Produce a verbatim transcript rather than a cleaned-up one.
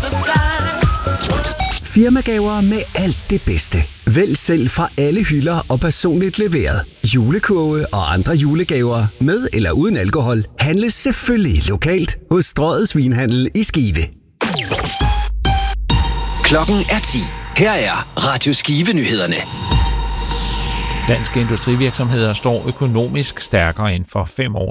Firmagaver med alt det bedste. Vælg selv fra alle hylder og personligt leveret. Julekurve og andre julegaver med eller uden alkohol handles selvfølgelig lokalt hos Strøget Svinhandel i Skive. Klokken er ti. Her er Radio Skive-nyhederne. Danske industrivirksomheder står økonomisk stærkere end for fem år